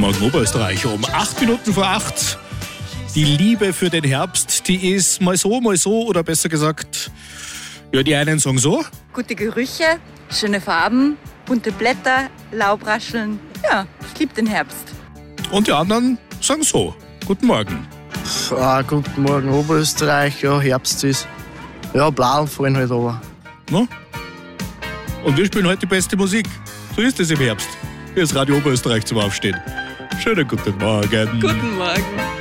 Guten Morgen Oberösterreich um 8:08. Die Liebe für den Herbst, die ist mal so oder besser gesagt, ja, die einen sagen so. Gute Gerüche, schöne Farben, bunte Blätter, Laubrascheln. Ja, ich liebe den Herbst. Und die anderen sagen so. Guten Morgen. Guten Morgen Oberösterreich, ja, Herbst ist. Ja, Blauen fallen halt aber. No? Und wir spielen heute die beste Musik. So ist es im Herbst. Hier ist Radio Oberösterreich zum Aufstehen. Schönen guten Morgen. Guten Morgen.